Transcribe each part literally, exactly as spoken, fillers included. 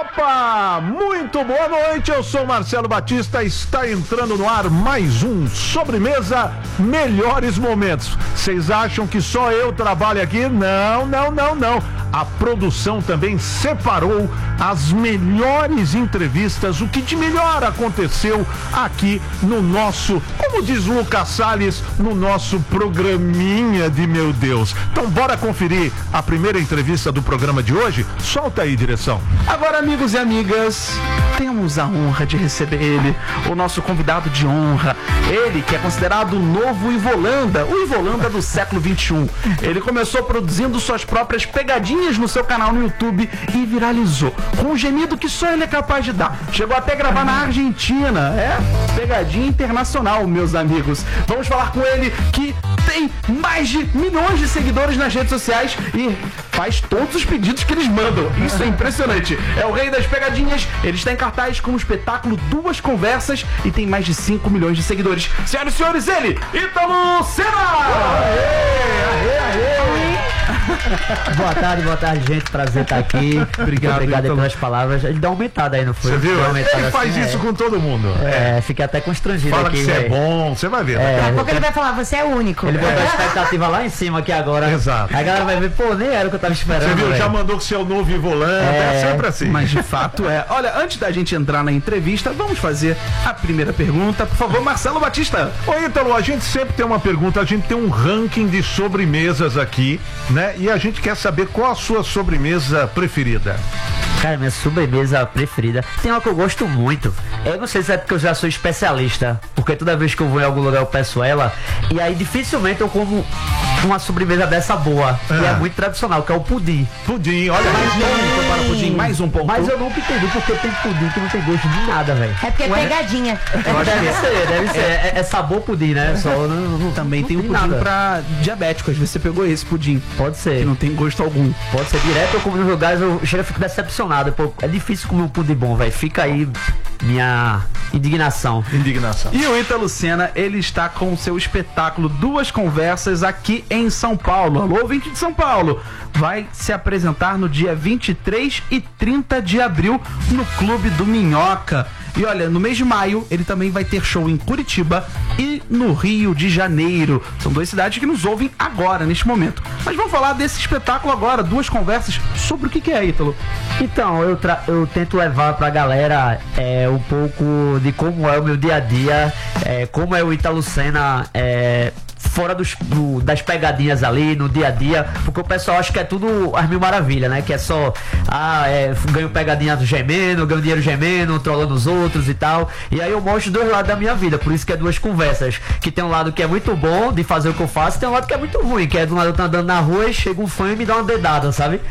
Opa! Muito boa noite, eu sou Marcelo Batista, está entrando no ar mais um Sobremesa Melhores Momentos. Vocês acham que só eu trabalho aqui? Não, não, não, não. A produção também separou as melhores entrevistas, o que de melhor aconteceu aqui no nosso, como diz Lucas Salles, no nosso programinha de meu Deus. Então bora conferir a primeira entrevista do programa de hoje? Solta aí, direção. Agora, amigos e amigas, temos a honra de receber ele, o nosso convidado de honra. Ele que é considerado o novo Ivolanda, o Ivolanda do século vinte e um. Ele começou produzindo suas próprias pegadinhas no seu canal no YouTube e viralizou, com um gemido que só ele é capaz de dar. Chegou até a gravar na Argentina. É pegadinha internacional, meus amigos. Vamos falar com ele que tem mais de milhões de seguidores nas redes sociais e faz todos os pedidos que eles mandam. Isso é impressionante. É o rei das pegadinhas. Ele está em cartaz com o espetáculo Duas Conversas e tem mais de cinco milhões de seguidores. Senhoras e senhores, ele, Ítalo Senna! Aê, aê, aê! Boa tarde, boa tarde, gente. Prazer estar aqui. Obrigado, obrigado aí pelas palavras. Ele deu uma aumentada aí, não foi? Você viu? Ele faz assim, isso é. com todo mundo. É, é. Fiquei até constrangido Fala aqui. que você véio. é bom, você vai ver. É, Daqui a pouco ele vai falar, você é único. Ele botou a expectativa lá em cima aqui agora. Exato. Aí a galera vai ver, pô, nem era o que eu tava esperando. Você viu? Véio. Já mandou que você é o novo Ivolanda. É, é sempre assim. Mas de fato é. Olha, antes da gente entrar na entrevista, vamos fazer a primeira pergunta. Por favor, Marcelo Batista. Oi, Ítalo, a gente sempre tem uma pergunta, a gente tem um ranking de sobremesas aqui, né? E a gente quer saber qual a sua sobremesa preferida. Cara, minha sobremesa preferida tem uma que eu gosto muito. Eu não sei se é porque eu já sou especialista, porque toda vez que eu vou em algum lugar eu peço ela, e aí dificilmente eu como uma sobremesa dessa boa, que é, é muito tradicional, que é o pudim. Pudim, olha Mais aí. um ponto para o pudim, mais um ponto. Mas eu nunca entendi porque tem pudim que não tem gosto de nada, velho. É porque é pegadinha. Deve ser, deve ser. É, é sabor pudim, né? Só não, não, Também não tem um pudim nada. pra diabético. Às vezes você pegou esse pudim. Pode Que ser. não tem gosto algum. Pode ser direto, eu como nos lugares, eu chego e fico decepcionado. Pô, é difícil comer um pudim bom, velho. Fica aí minha indignação. Indignação. E o Ítalo Senna, ele está com o seu espetáculo Duas Conversas aqui em São Paulo. Alô, ouvinte de São Paulo. Vai se apresentar no dia vinte e três e trinta de abril no Clube do Minhoca. E olha, no mês de maio ele também vai ter show em Curitiba e no Rio de Janeiro. São duas cidades que nos ouvem agora, neste momento. Mas vamos falar desse espetáculo agora, Duas Conversas. Sobre o que, que é, Ítalo? Então, eu, tra- eu tento levar pra galera é, um pouco de como é o meu dia a dia, é, como é o Ítalo Senna, é, fora dos, do, das pegadinhas ali, no dia a dia, porque o pessoal acha que é tudo as mil maravilhas, né? Que é só, ah, é, ganho pegadinha gemendo, ganho dinheiro gemendo, trollando os outros e tal. E aí eu mostro dois lados da minha vida, por isso que é Duas Conversas. Que tem um lado que é muito bom de fazer o que eu faço, e tem um lado que é muito ruim, que é do lado eu tô andando na rua e chega um fã e me dá uma dedada, sabe?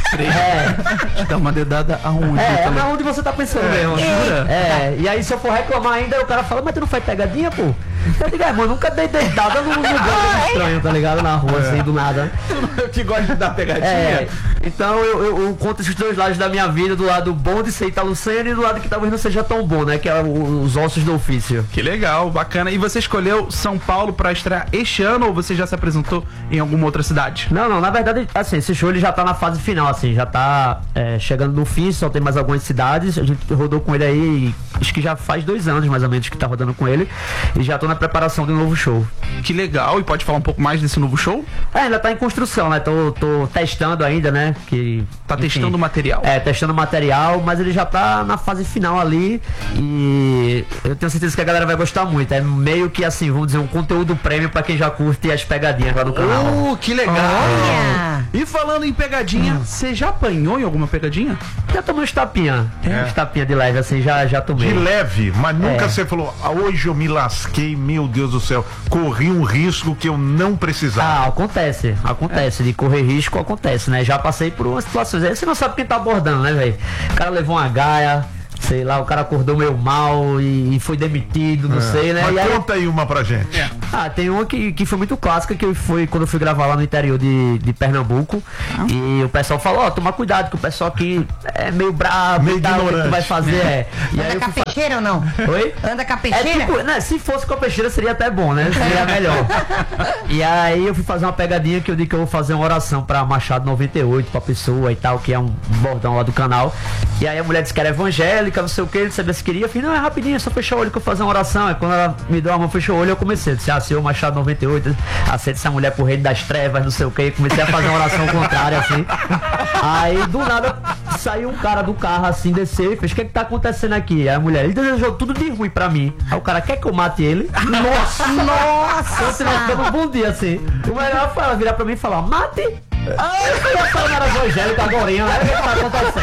É, Dá uma dedada aonde, é, é Ítalo? na onde você tá pensando mesmo. jura? É, e aí se eu for reclamar ainda, o cara fala, mas tu não faz pegadinha, pô? Eu digo, é, mano, nunca dei dedada num lugar estranho, tá ligado? Na rua, assim, do nada. Eu que gosto de dar pegadinha. É, então eu, eu, eu conto esses dois lados da minha vida, do lado bom de ser Ítalo Senna e do lado que talvez não seja tão bom, né? Que é o- os ossos do ofício. Que legal, bacana. E você escolheu São Paulo pra estrear este ano ou você já se apresentou em alguma outra cidade? Não, não, na verdade, assim, esse show ele já tá na fase final, assim, já tá é, chegando no fim, só tem mais algumas cidades, a gente rodou com ele aí, acho que já faz dois anos mais ou menos que tá rodando com ele, e já tô na preparação de um novo show. Que legal. E pode falar um pouco mais desse novo show? É, ainda tá em construção, né, tô, tô testando ainda, né, que... Tá enfim, testando o material. É, testando o material, mas ele já tá na fase final ali, e eu tenho certeza que a galera vai gostar muito, é meio que assim, vamos dizer, um conteúdo prêmio pra quem já curte as pegadinhas lá no canal. Uh, que legal. Olha! E falando em pegadinha, você já apanhou em alguma pegadinha? Já tomei uns tapinha, É. uns tapinha de leve, assim, já, já tomei. De leve, mas nunca É. você falou, ah, hoje eu me lasquei, meu Deus do céu, corri um risco que eu não precisava. Ah, acontece, acontece, de correr risco acontece, né? Já passei por umas situações, aí você não sabe quem tá abordando, né, velho? O cara levou uma gaia, sei lá, o cara acordou meio mal e, e foi demitido, não sei, né? Mas E aí, conta aí uma pra gente. Ah, tem uma que, que foi muito clássica, que foi quando eu fui gravar lá no interior de, de Pernambuco. Ah. E o pessoal falou, ó, oh, toma cuidado, que o pessoal aqui é meio brabo, meio tal, o que tu vai fazer é. E Anda com a peixeira ou não? Oi? Anda com a peixeira? É tipo, né, se fosse com a peixeira seria até bom, né? Seria melhor. E aí eu fui fazer uma pegadinha que eu digo que eu vou fazer uma oração pra Machado noventa e oito, pra pessoa e tal, que é um bordão lá do canal. E aí a mulher disse que era evangélica, não sei o que, ele sabia se queria. Eu falei, não, é rapidinho, só fechar o olho que eu vou fazer uma oração. Aí quando ela me deu a mão, fechou o olho, eu comecei. Eu disse, ah, senhor Machado noventa e oito, aceita essa mulher pro reino das trevas, não sei o que. E comecei a fazer uma oração contrária, assim. Aí do nada saiu um cara do carro assim, desceu e fez, o que é que tá acontecendo aqui? Aí a mulher, ele desejou tudo de ruim pra mim. Aí o cara, quer que eu mate ele? Nossa, nossa! Eu tive um bom dia assim. O melhor foi ela virar pra mim e falar, mate! Ah, eu fui falando, era evangélica agora, né? O que tá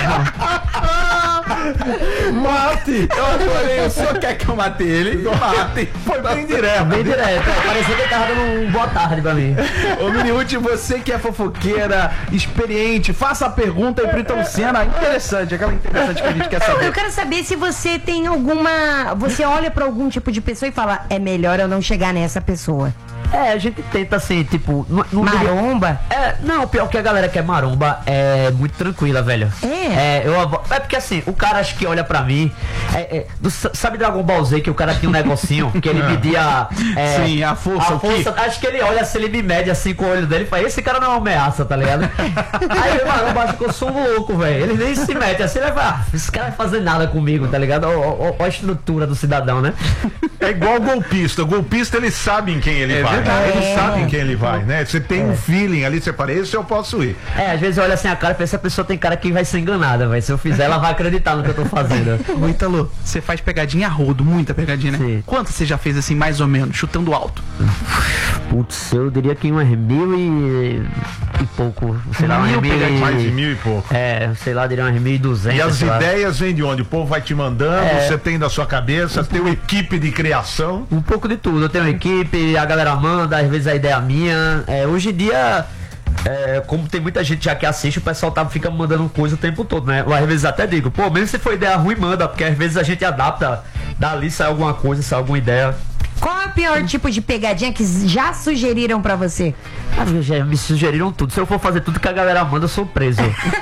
acontecendo? Mate! Eu adorei, o senhor quer que eu mate ele? Mate! Foi bem direto. Bem direto, parecia que ele tava dando um boa tarde pra mim. Ô Miniúti, você que é fofoqueira, experiente, faça a pergunta aí pro Ítalo Senna, interessante, aquela interessante que a gente quer saber. Eu quero saber se você tem alguma... Você olha pra algum tipo de pessoa e fala, é melhor eu não chegar nessa pessoa. É, a gente tenta assim, tipo... Não, não maromba? É, não, pior que a galera que é maromba é muito tranquila, velho. É? É, eu, é porque assim, o cara acho que olha pra mim... É, é, do, sabe Dragon Ball Z, que o cara tinha um negocinho que ele media... É, sim, a força, a força que... Acho que ele olha, se ele me mede assim com o olho dele e fala, esse cara não é uma ameaça, tá ligado? Aí o maromba acha que eu sou um louco, velho. Ele nem se mete assim, ele vai falar, ah, esse cara não vai fazer nada comigo, tá ligado? Olha a estrutura do cidadão, né? É igual golpista. O golpista, eles sabem quem ele é vai. Verdade. Eles É. sabem quem ele vai, né? Você tem é. um feeling ali, você parece, eu posso ir. É, às vezes eu olho assim a cara e penso, essa pessoa tem cara que vai ser enganada, velho. Se eu fizer, ela vai acreditar no que eu tô fazendo. Ô Ítalo, você faz pegadinha a rodo, muita pegadinha, né? Sim. Quanto você já fez assim, mais ou menos, chutando alto? Putz, eu diria que umas mil e, e pouco, sei lá, mil umas mil e... Mais de mil e pouco. É, sei lá, diria umas mil e duzentas. E as ideias vêm de onde? O povo vai te mandando, É. você tem da sua cabeça, tem uma equipe de criação. Um pouco de tudo, eu tenho uma equipe, a galera manda, às vezes a ideia é minha. É, hoje em dia, é, como tem muita gente já que assiste, o pessoal tá, fica mandando coisa o tempo todo, né? Eu, às vezes até digo, pô, mesmo se for ideia ruim, manda, porque às vezes a gente adapta, dali sai alguma coisa, sai alguma ideia. Qual é o pior tipo de pegadinha que já sugeriram pra você? Ah, já me sugeriram tudo. Se eu for fazer tudo que a galera manda, eu sou preso.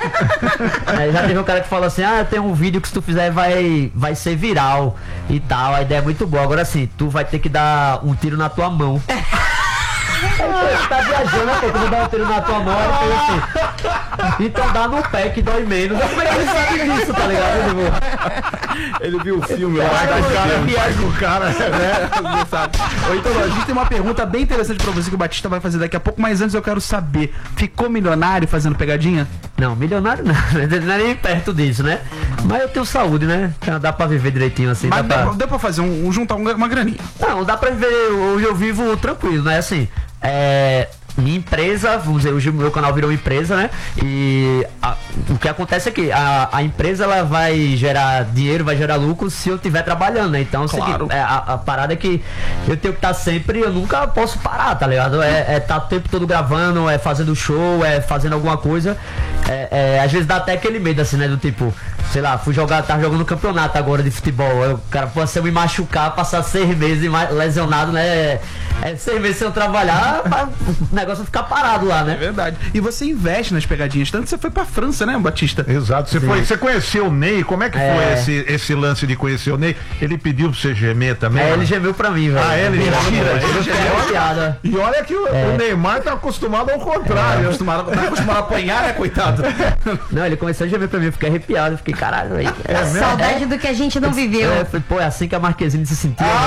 É, já teve um cara que falou assim, ah, tem um vídeo que se tu fizer vai, vai ser viral e tal, a ideia é muito boa. Agora assim, tu vai ter que dar um tiro na tua mão. Aí, você tá viajando, né, pô? Tu dá um tiro na tua mão, aí fez assim. Então dá no pé que dói menos. Como é que ele sabe disso, tá ligado? Ele viu o filme lá, Vai tá com o cara, cara, vai com o cara, né? não sabe. Ô, Ítalo, a gente tem uma pergunta bem interessante pra você que o Batista vai fazer daqui a pouco, mas antes eu quero saber, ficou milionário fazendo pegadinha? Não, milionário não, não é nem perto disso, né? Mas eu tenho saúde, né? Então dá pra viver direitinho assim. Mas dá deu, pra... deu pra fazer um, um juntar um- uma graninha. Não, dá pra viver, hoje eu vivo tranquilo, né? Assim, é, minha empresa, vamos dizer, hoje o meu canal virou empresa, né? E a- o que acontece é que a, a empresa ela vai gerar dinheiro, vai gerar lucro se eu estiver trabalhando, né? Então, se Claro. que- é, a, a parada é que eu tenho que estar sempre, eu nunca posso parar, tá ligado? É, é tá o tempo todo gravando, é fazendo show, é fazendo alguma coisa. É, é, às vezes dá até aquele medo, assim, né? Do tipo, sei lá, fui jogar, tava jogando campeonato agora de futebol. Aí o cara, pô, se eu me machucar, passar seis meses ma- lesionado, né? É, seis meses sem eu trabalhar, pra- o negócio vai ficar parado lá, É né? verdade. E você investe nas pegadinhas, tanto que você foi pra França, né, Batista? Exato. Você, foi, você conheceu o Ney? Como é que É. foi esse, esse lance de conhecer o Ney? Ele pediu pra você gemer também? É, né? ele gemeu pra mim, velho. Ah, ele Mentira, gemeu, eu ele fiquei gemeu. arrepiada. E olha que o, o Neymar tá acostumado ao contrário. Acostumado, tá acostumado a apanhar, né, coitado? Não, ele começou a gemer pra mim, eu fiquei arrepiado, eu fiquei, caralho, velho. É, Saudade do que a gente não viveu. É, foi, pô, é assim que a Marquezine se sentia, velho,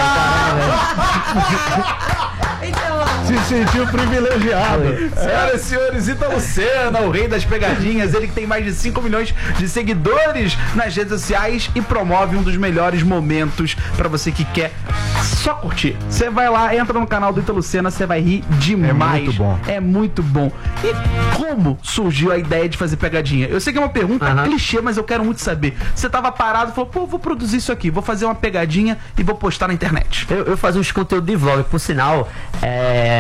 caralho, velho. Então, Se sentiu privilegiado. Senhoras e senhores, Ítalo Senna, o rei das pegadinhas, ele que tem mais de cinco milhões de seguidores nas redes sociais e promove um dos melhores momentos pra você que quer só curtir. Você vai lá, entra no canal do Ítalo Senna, você vai rir demais. É muito bom. É muito bom. E como surgiu a ideia de fazer pegadinha? Eu sei que é uma pergunta Aham. clichê, mas eu quero muito saber. Você tava parado e falou, pô, vou produzir isso aqui, vou fazer uma pegadinha e vou postar na internet. Eu, eu fazia uns conteúdos de vlog, por sinal, é,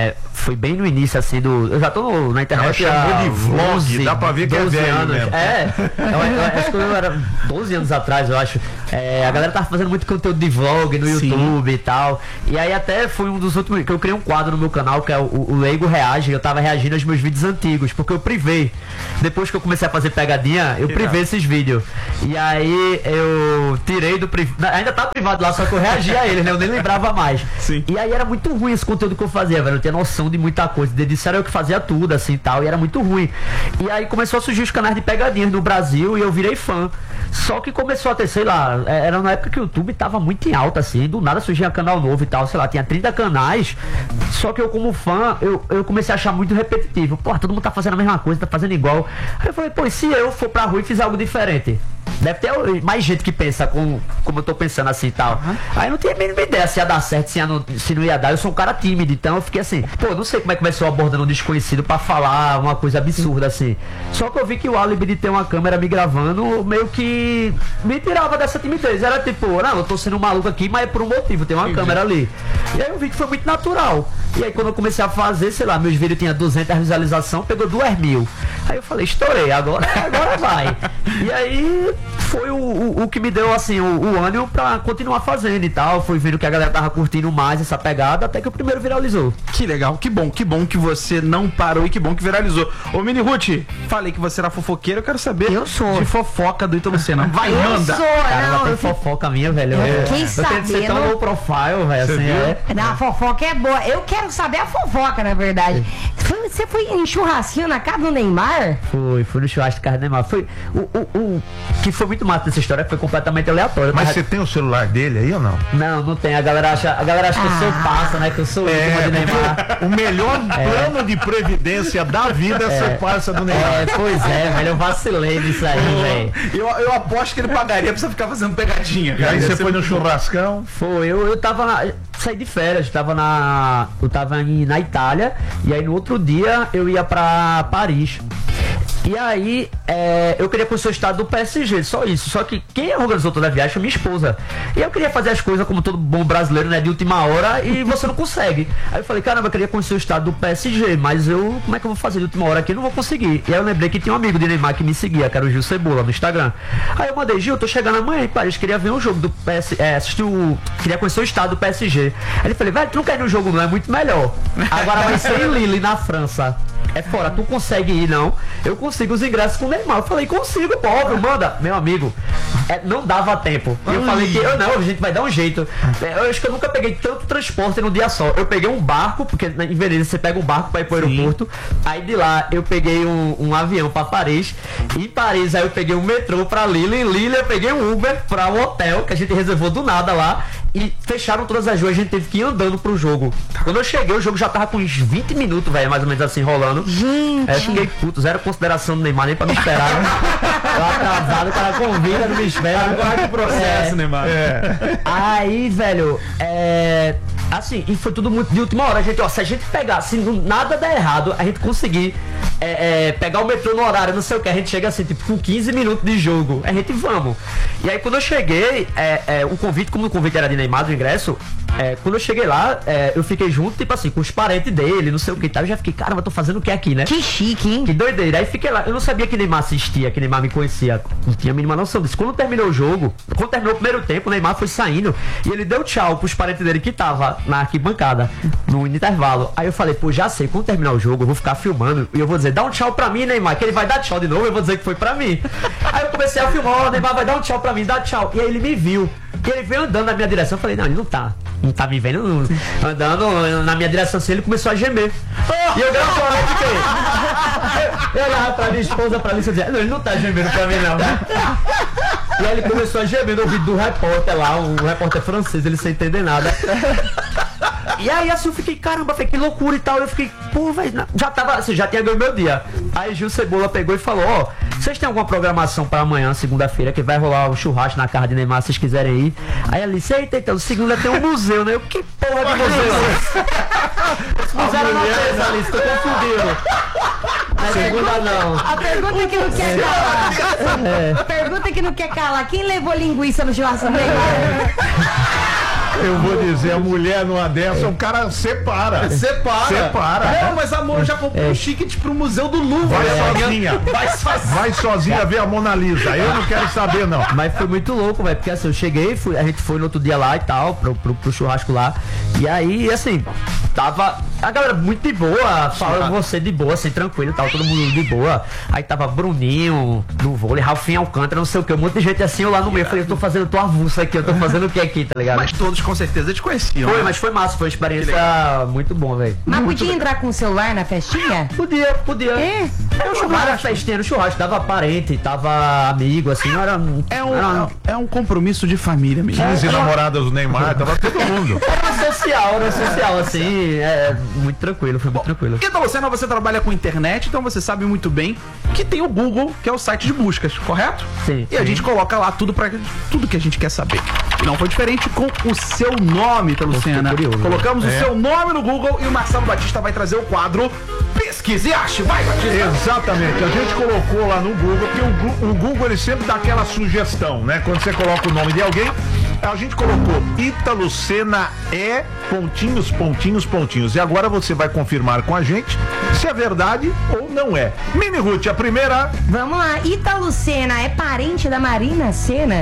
foi bem no início, assim, do... Eu já tô no- na internet Ela chamou há de vlog, doze, dá pra ver que é doze velho anos. mesmo. É, eu, eu acho que eu era doze anos atrás, eu acho. É, a galera tava fazendo muito conteúdo de vlog no Sim. YouTube e tal. E aí até foi um dos últimos que eu criei um quadro no meu canal, que é o, o Leigo Reage. Eu tava reagindo aos meus vídeos antigos, porque eu privei. Depois que eu comecei a fazer pegadinha, eu privei esses vídeos. E aí eu tirei do privado. Ainda tá privado lá, só que eu reagi a eles, né? Eu nem lembrava mais. Sim. E aí era muito ruim esse conteúdo que eu fazia, velho. Eu tinha noção de muita coisa. De disseram eu que fazia tudo, assim e tal. E era muito ruim. E aí começou a surgir os canais de pegadinhas no Brasil e eu virei fã. Só que começou a ter, sei lá, era na época que o YouTube tava muito em alta, assim. Do nada surgia canal novo e tal, sei lá, tinha trinta canais. Só que eu, como fã, eu, eu comecei a achar muito repetitivo. Pô, todo mundo tá fazendo a mesma coisa, tá fazendo igual. Aí eu falei, pô, e se eu for pra rua e fizer algo diferente? Deve ter mais gente que pensa com, como eu tô pensando assim e tal. Uhum. Aí não tinha a mínima ideia se ia dar certo, se, ia não, se não ia dar. Eu sou um cara tímido, então eu fiquei assim, pô, não sei como é que vai ser eu abordando um desconhecido pra falar uma coisa absurda assim. Só que eu vi que o álibi de ter uma câmera me gravando meio que me tirava dessa timidez. Era tipo, não, eu tô sendo um maluco aqui, mas é por um motivo, tem uma Entendi. câmera ali. E aí eu vi que foi muito natural. E aí quando eu comecei a fazer, sei lá, meus vídeos tinham duzentas visualizações, pegou duas mil. Aí eu falei, estourei, agora, agora vai. E aí foi o, o, o que me deu assim o, o ânimo pra continuar fazendo e tal. Fui vendo que a galera tava curtindo mais essa pegada, até que o primeiro viralizou. Que legal, que bom, que bom que você não parou e que bom que viralizou. Ô Mini Ruth, falei que você era fofoqueira, eu quero saber Eu sou. de fofoca do Ítalo Senna. Vai, Eu manda! sou, Cara, não, tem eu fico- fofoca minha, velho. Eu Eu, fiquei eu tento ser tão sabendo- low profile, velho, assim, viu? é. Não, a fofoca é boa. Eu quero saber a fofoca, na verdade. Foi- Você foi em churrasquinho na casa do Neymar? Fui, fui no churrasco de carne Neymar. Foi o, o, o que foi muito massa dessa história, foi completamente aleatório. Mas Mas você tem o celular dele aí ou não? não, não tem. A galera acha, a galera acha que eu sou Ah. parça, né? Que eu sou É, íntimo de Neymar. O melhor plano de previdência da vida é ser parça do Neymar. É, pois é, velho. Eu vacilei nisso aí, velho. Eu, eu aposto que ele pagaria pra você ficar fazendo pegadinha. E cara. aí Deve você ser foi no muito bom. churrascão. Foi, eu, eu tava na, saí de férias, tava na. Eu tava em, na Itália, e aí no outro dia eu ia pra Paris. E aí, é, eu queria conhecer o estado do P S G, só isso. Só que quem organizou toda a viagem foi minha esposa. E eu queria fazer as coisas como todo bom brasileiro, né? De última hora, e você não consegue. Aí eu falei, caramba, eu queria conhecer o estado do P S G, mas eu, como é que eu vou fazer de última hora aqui? Eu não vou conseguir. E aí eu lembrei que tinha um amigo de Neymar que me seguia, que era o Gil Cebola, no Instagram. Aí eu mandei, Gil, eu tô chegando amanhã em Paris, queria ver um jogo do P S G, é, assistir o... Queria conhecer o estado do P S G. Aí ele falei, velho, tu não quer ir no jogo não, é muito melhor. Agora vai ser em Lille, na França. É fora, tu consegue ir, não? Eu consigo os ingressos com o Neymar. Eu falei, consigo, pô, óbvio, manda. Meu amigo, é, não dava tempo. E eu falei que eu não, a gente vai dar um jeito. É, eu acho que eu nunca peguei tanto transporte num dia só. Eu peguei um barco, porque em Veneza você pega um barco pra ir pro aeroporto. Aí de lá eu peguei um, um avião pra Paris. Em Paris aí eu peguei um metrô pra Lille. Em Lille eu peguei um Uber pra um hotel que a gente reservou do nada lá. E fecharam todas as ruas, a gente teve que ir andando pro jogo. Quando eu cheguei, o jogo já tava com uns vinte minutos, velho, mais ou menos assim, rolando. Gente. Aí eu fiquei puto, zero consideração do Neymar, nem pra me esperar. Né? Eu atrasado, o cara convida, não me espera. Aguarde o processo, É. Neymar. Aí, velho, é. Assim, e foi tudo muito de última hora. A gente, ó, se a gente pegar, se não- nada der errado, a gente conseguir é, é, pegar o metrô no horário, não sei o que, a gente chega assim, tipo, com quinze minutos de jogo. A gente vamos. E aí, quando eu cheguei, é, é, o convite, como o convite era de Neymar, do ingresso, é, quando eu cheguei lá, é, eu fiquei junto, tipo assim, com os parentes dele, não sei o que e tal. Eu já fiquei, caramba, tô fazendo o que aqui, né? Que chique, hein? Que doideira. Aí fiquei lá. Eu não sabia que Neymar assistia, que Neymar me conhecia. Não tinha a mínima noção disso. Quando terminou o jogo, quando terminou o primeiro tempo, o Neymar foi saindo e ele deu tchau pros parentes dele que tava na arquibancada, no intervalo. Aí eu falei, pô, já sei, quando terminar o jogo, eu vou ficar filmando e eu vou dizer, dá um tchau pra mim, Neymar, que ele vai dar tchau de novo, eu vou dizer que foi pra mim. Aí eu comecei a filmar, ó, o Neymar vai dar um tchau pra mim, dá tchau. E aí ele me viu. E ele veio andando na minha direção. Eu falei, não, ele não tá. Não tá me vendo, não. Andando na minha direção assim, ele começou a gemer. E eu gradualmente fiquei. Eu olhava pra minha esposa, pra Alice, e dizia, não, ele não tá gemendo pra mim, não. E aí ele começou a gemer no ouvido do repórter lá, um repórter francês, ele sem entender nada. E aí assim eu fiquei, caramba, falei, que loucura e tal. Eu fiquei, pô, velho, já tava, assim, já tinha ganho meu dia. Aí Gil Cebola pegou e falou, ó, vocês têm alguma programação pra amanhã, segunda-feira, que vai rolar o churrasco na casa de Neymar, se vocês quiserem ir? Aí ela disse, eita, então, segunda tem um museu, né? Eu, que porra de museu? Esse museu era na terça, Alice, tô confundindo. Na segunda não. A pergunta que não quer calar. A pergunta que não quer calar. Quem levou linguiça no churrasco do Neymar? Eu vou dizer, a mulher numa dessa, o cara separa. Separa. Separa. Não, mas amor, já comprou um ticket pro Museu do Louvre. Vai É. sozinha. Vai sozinha. Vai sozinha ver a Mona Lisa. Eu não quero saber, não. Mas foi muito louco, velho, porque assim, eu cheguei, fui, a gente foi no outro dia lá e tal, pro, pro, pro churrasco lá. E aí, assim, tava a galera muito de boa, falando você de boa, assim, tranquilo e tal, todo mundo de boa. Aí tava Bruninho no vôlei, Ralfinho Alcântara, não sei o que, um monte de gente assim, eu lá no meio. Eu falei, eu tô fazendo tua avulsa aqui, eu tô fazendo o que aqui, tá ligado? Mas todos com certeza te conheciam. Foi, né? mas foi massa, foi uma experiência muito boa, velho. Mas podia entrar com o celular na festinha? Podia, podia. É? Eu churrasco, era festinha no churrasco, tava parente, tava amigo, assim, não era. É um, era, um- é um compromisso de família, mesmo. quinze namoradas do Neymar, tava todo mundo. era social, era social, assim, é muito tranquilo, foi muito tranquilo. Então, Lucena, você trabalha com internet, então você sabe muito bem que tem o Google, que é o site de buscas, correto? Sim. E a gente coloca lá tudo para tudo que a gente quer saber. E não foi diferente com o seu nome, tá, Lucena? curioso. Colocamos o É. seu nome no Google e o Marcelo Batista vai trazer o quadro Pesquise e Ache. Vai, Batista! Exatamente, a gente colocou lá no Google, porque o, Gu- o Google ele sempre dá aquela sugestão, né? Quando você coloca o nome de alguém, a gente colocou Ítalo Senna é pontinhos, pontinhos, pontinhos. E agora você vai confirmar com a gente se é verdade ou não é. Mini Ruth, a primeira. Vamos lá, Ítalo Senna é parente da Marina Senna?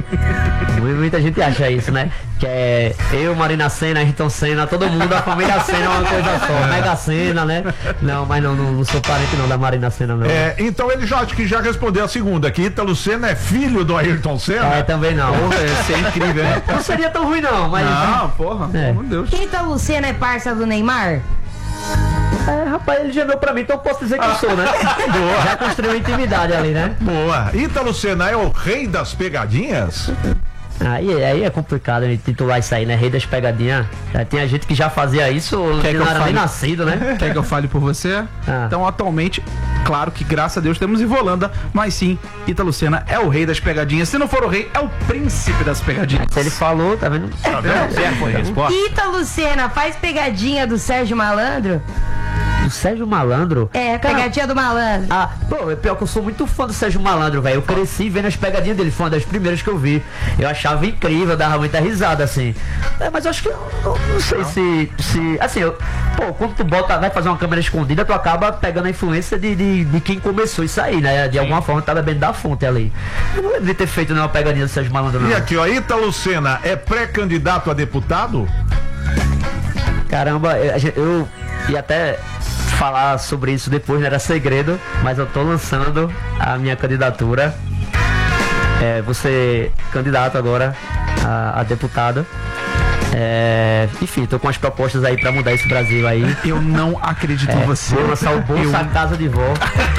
Muita gente acha isso, né? Que é eu, Marina Senna, Ayrton Senna, todo mundo da família Senna é uma coisa só. Mega Senna, né? Não, mas não, não, não sou parente não da Marina Senna, não. É, então ele já acho que já respondeu a segunda, que Ítalo Senna é filho do Ayrton Senna. É, também não. Isso é incrível, né? Não seria tão ruim, não, mas. Não, porra, É. pelo amor de Deus. Ítalo Senna é parça do Neymar? É, rapaz, ele gemeu pra mim, então eu posso dizer que eu sou, né? Já construiu intimidade ali, né? Boa. Ítalo Senna é o rei das pegadinhas? Aí, aí é complicado ele titular isso aí, né? Rei das pegadinhas. Já tinha gente que já fazia isso, Quer que que não eu era fale? nem nascido, né? Quer que eu fale por você? Ah. Então, atualmente, claro que graças a Deus temos Ivolanda, mas sim, Ítalo Senna é o rei das pegadinhas. Se não for o rei, é o príncipe das pegadinhas. Se ele falou, tá vendo? Tá vendo? Certo, foi a resposta. Ítalo Senna faz pegadinha do Sérgio Malandro? O Sérgio Malandro. É, pegadinha do malandro. Ah, pô, é pior que eu sou muito fã do Sérgio Malandro, velho. Eu cresci vendo as pegadinhas dele, foi uma das primeiras que eu vi. Eu achava incrível, dava muita risada, assim. É, mas eu acho que eu não, não sei se, se. Assim, eu, pô, quando tu bota, vai fazer uma câmera escondida, tu acaba pegando a influência de, de, de quem começou isso aí, né? De alguma forma tá bebendo da fonte ali. Eu não lembro de ter feito nenhuma pegadinha do Sérgio Malandro, não. E aqui, ó, Ítalo Senna é pré-candidato a deputado? Caramba, eu, a gente- eu ia até falar sobre isso depois, não era segredo, mas eu tô lançando a minha candidatura. É, vou ser candidato agora a, a deputado. É, enfim, tô com as propostas aí pra mudar esse Brasil aí. Eu não acredito em É, você. vou lançar o Bolsa Eu- Casa de Vó.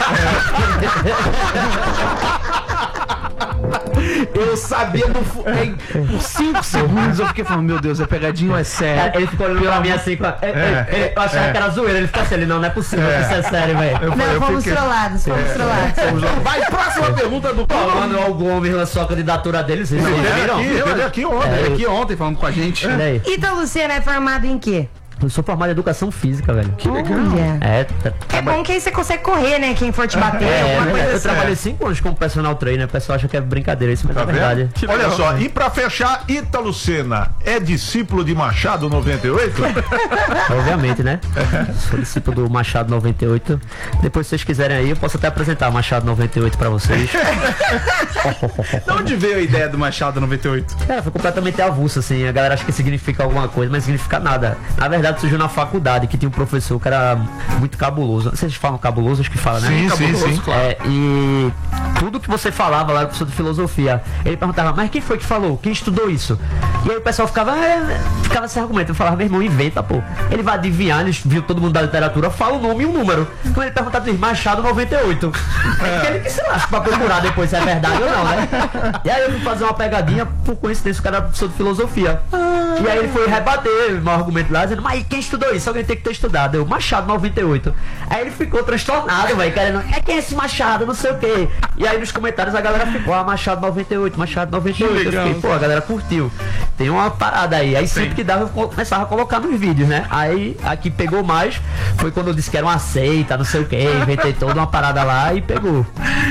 Eu sabia no fu- em- por cinco segundos eu fiquei falando, meu Deus, é pegadinha ou é sério? Ele ficou olhando pra mim assim, com a- é, é, é, eu achava que era zoeira, ele ficou assim, ele não, não é possível, isso é sério, velho. Eu, Não, eu fomos fiquei- trollados, fomos trollados. Vai, próxima pergunta do O Manuel Gomes lançou a candidatura dele, vocês Teve viram? aqui, teve aqui ontem. Ele aqui ontem falando com a gente. Olha aí. Ítalo Senna é formado em quê? Eu sou formado em educação física, velho. Que Olha. É, tá- É bom que aí você consegue correr, né? Quem for te bater, É, alguma né? coisa Eu assim. trabalhei cinco anos como personal trainer, o pessoal acha que é brincadeira, isso mas Tá é verdade. vendo? Olha só, e pra fechar, Ítalo Senna é discípulo de Machado noventa e oito? Obviamente, né? Sou discípulo do Machado noventa e oito. Depois, se vocês quiserem aí, eu posso até apresentar o Machado noventa e oito pra vocês. De onde veio a ideia do Machado noventa e oito? Cara, foi completamente avulso, assim. A galera acha que significa alguma coisa, mas não significa nada. Na verdade, surgiu na faculdade, que tinha um professor que era muito cabuloso. Vocês falam cabuloso, acho que fala, né? Sim, sim, Cabuloso, sim. É, e tudo que você falava lá era professor de filosofia. Ele perguntava, mas quem foi que falou? Quem estudou isso? E aí o pessoal ficava, "É", ficava sem argumento. Eu falava, meu irmão, inventa, pô. Ele vai adivinhar, ele viu todo mundo da literatura, fala o nome e o número. Quando ele perguntava do Machado noventa e oito. É ele que se lasca pra procurar depois se é verdade ou não, né? E aí eu fui fazer uma pegadinha, por coincidência, o cara era professor de filosofia. E aí ele foi rebater o meu argumento lá, dizendo, mas quem estudou isso? Alguém tem que ter estudado. Eu, Machado noventa e oito. Aí ele ficou transtornado, velho, querendo, é quem é esse Machado, não sei o quê. E aí nos comentários a galera ficou, ah, Machado noventa e oito, Machado noventa e oito. Eu fiquei, pô, a galera curtiu. Tem uma parada aí. Aí sempre que dava, eu começava a colocar nos vídeos, né? Aí a que pegou mais foi quando eu disse que era uma seita, não sei o quê. Inventei toda uma parada lá e pegou.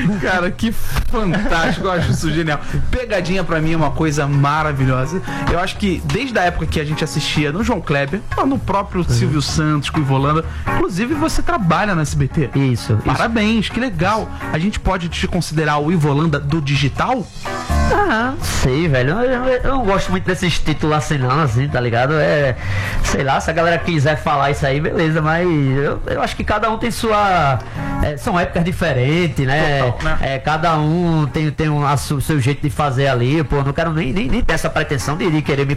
Cara, que fantástico, eu acho isso genial. Pegadinha pra mim é uma coisa maravilhosa. Eu acho que desde a época que a gente assistia no João Kleber, no próprio Silvio Santos, com o Ivolanda, inclusive você trabalha na S B T. Isso. Parabéns, isso. Que legal. A gente pode te considerar o Ivolanda do digital? Ah, sei, velho. Eu, eu, eu não gosto muito desses títulos assim, não, assim, tá ligado? É. Sei lá, se a galera quiser falar isso aí, beleza, mas eu, eu acho que cada um tem sua. É, são épocas diferentes, né? Total, né? É, cada um tem, tem um, a, o seu jeito de fazer ali, pô. Não quero nem, nem, nem ter essa pretensão de, de querer me